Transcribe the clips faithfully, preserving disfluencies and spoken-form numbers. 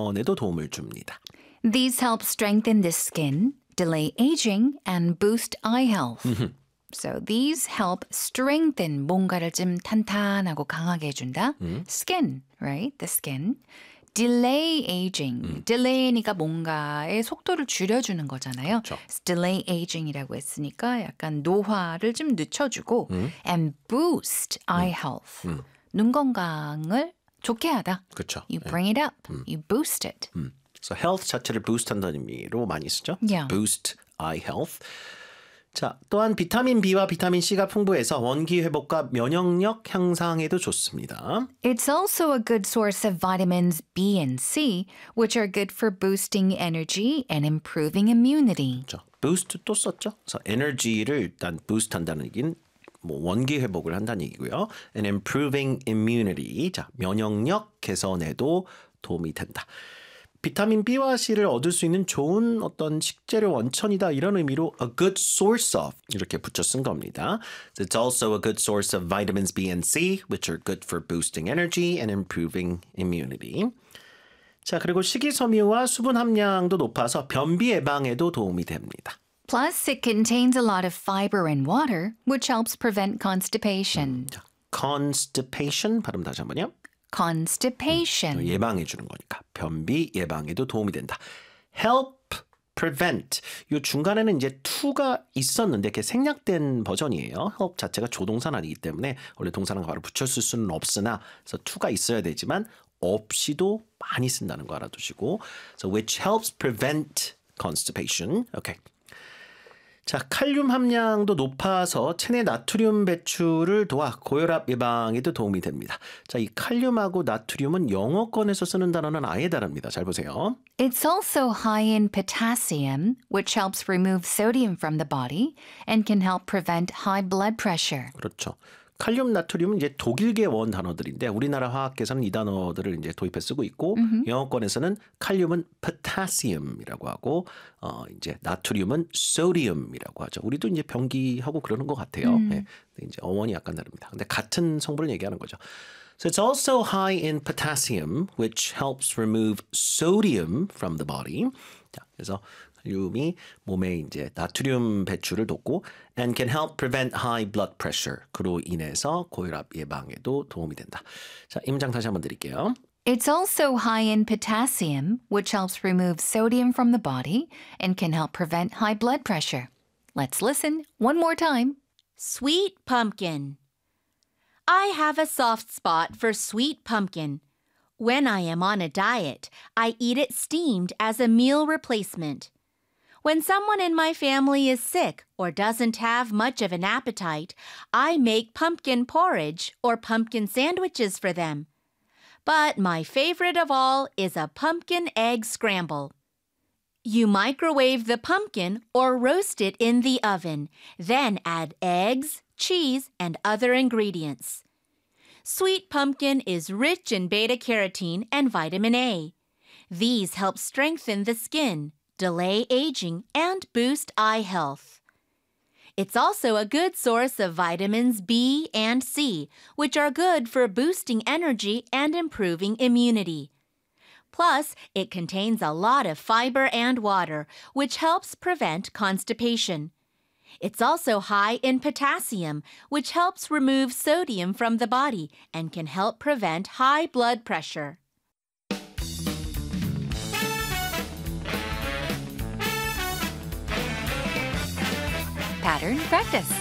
개선에도 도움을 줍니다. These help strengthen the skin, delay aging, and boost eye health. So these help strengthen 뭔가를 좀 탄탄하고 강하게 해준다. 음. Skin, right? The skin. Delay aging. 음. Delay니까 뭔가의 속도를 줄여주는 거잖아요. 그렇죠. Delay aging이라고 했으니까 약간 노화를 좀 늦춰주고 음. and boost eye health. 음. 눈 건강을 좋게 하다. 그렇죠. You bring it up. You boost it. 음. So health 자체를 boost한다는 의미로 많이 쓰죠. Yeah. Boost eye health. 자, 또한 비타민 B와 비타민 C가 풍부해서 원기 회복과 면역력 향상에도 좋습니다. It's also a good source of vitamins B and C, which are good for boosting energy and improving immunity. 그렇죠. boost 또 썼죠. 그래서 에너지를 일단 boost한다는 얘기는 뭐 원기 회복을 한다는 얘기고요. And improving immunity. 자, 면역력 개선에도 도움이 된다. 비타민 B와 C를 얻을 수 있는 좋은 어떤 식재료 원천이다 이런 의미로 a good source of 이렇게 붙여 쓴 겁니다. So it's also a good source of vitamins B and C, which are good for boosting energy and improving immunity. 자, 그리고 식이섬유와 수분 함량도 높아서 변비 예방에도 도움이 됩니다. Plus, it contains a lot of fiber and water, which helps prevent constipation. 자, constipation 발음 다시 한번요. Constipation. 예방해 주는 거니까 변비 예방에도 도움이 된다. help prevent 이 중간에는 이제 to가 있었는데 이렇게 생략된 버전이에요. help 자체가 조동사는 아니기 때문에 원래 동사랑 바로 붙였을 수는 없으나 그래서 to가 있어야 되지만 없이도 많이 쓴다는 거 알아두시고 so which helps prevent constipation. 오케이. 자, 칼륨 함량도 높아서 체내 나트륨 배출을 도와 고혈압 예방에도 도움이 됩니다. 자, 이 칼륨하고 나트륨은 영어권에서 쓰는 단어는 아예 다릅니다. 잘 보세요. It's also high in potassium, which helps remove sodium from the body and can help prevent high blood pressure. 그렇죠. 칼륨, 나트륨은 이제 독일계 원 단어들인데 우리나라 화학계에서는 이 단어들을 이제 도입해 쓰고 있고 mm-hmm. 영어권에서는 칼륨은 potassium이라고 하고 어 이제 나트륨은 sodium이라고 하죠. 우리도 이제 변기하고 그러는 것 같아요. mm. 네. 근데 이제 어원이 약간 다릅니다. 근데 같은 성분을 얘기하는 거죠. So it's also high in potassium, which helps remove sodium from the body. 자, 그래서 칼륨이 몸에 이제 나트륨 배출을 돕고 and can help prevent high blood pressure. 그로 인해서 고혈압 예방에도 도움이 된다. 자, 이 문장 다시 한번 드릴게요. It's also high in potassium, which helps remove sodium from the body and can help prevent high blood pressure. Let's listen one more time. Sweet pumpkin. I have a soft spot for sweet pumpkin. When I am on a diet, I eat it steamed as a meal replacement. When someone in my family is sick or doesn't have much of an appetite, I make pumpkin porridge or pumpkin sandwiches for them. But my favorite of all is a pumpkin egg scramble. You microwave the pumpkin or roast it in the oven, then add eggs, cheese, and other ingredients. Sweet pumpkin is rich in beta-carotene and vitamin A. These help strengthen the skin, delay aging, and boost eye health. It's also a good source of vitamins B and C, which are good for boosting energy and improving immunity. Plus, it contains a lot of fiber and water, which helps prevent constipation. It's also high in potassium, which helps remove sodium from the body and can help prevent high blood pressure. Pattern practice.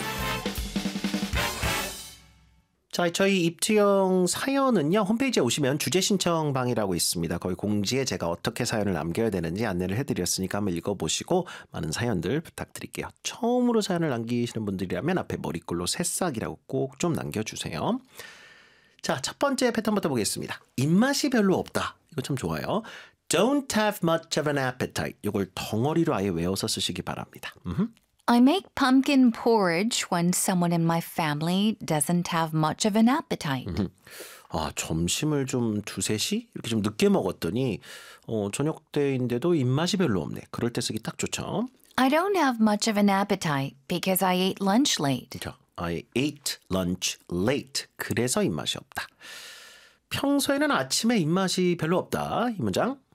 자, 저희 입투형 사연은요. 홈페이지에 오시면 주제 신청방이라고 있습니다. 거기 공지에 제가 어떻게 사연을 남겨야 되는지 안내를 해드렸으니까 한번 읽어보시고 많은 사연들 부탁드릴게요. 처음으로 사연을 남기시는 분들이라면 앞에 머리글로 새싹이라고 꼭 좀 남겨주세요. 자, 첫 번째 패턴부터 보겠습니다. 입맛이 별로 없다. 이거 참 좋아요. Don't have much of an appetite. 이걸 덩어리로 아예 외워서 쓰시기 바랍니다. 음흠. I make pumpkin porridge when someone in my family doesn't have much of an appetite. 음흠. 아, 점심을 좀 두세 시? 이렇게 좀 늦게 먹었더니 어, 저녁 때인데도 입맛이 별로 없네. 그럴 때 쓰기 딱 좋죠. I don't have much of an appetite because I ate lunch late. 자, I ate lunch late. 그래서 입맛이 없다. 평소에는 아침에 입맛이 별로 없다. 이 문장.